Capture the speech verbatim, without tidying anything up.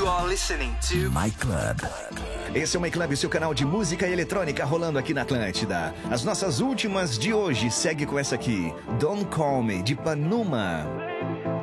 You are listening to My Club. Esse é o My Club, seu canal de música eletrônica rolando aqui na Atlântida. As nossas últimas de hoje segue com essa aqui, Don't Call Me, de Panuma.